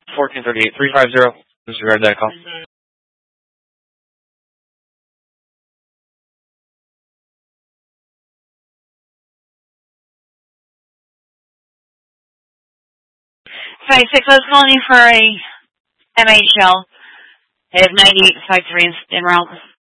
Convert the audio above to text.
1438, 350. Disregard that call. Five six. I was calling you for a MHL. They have 9853 in route.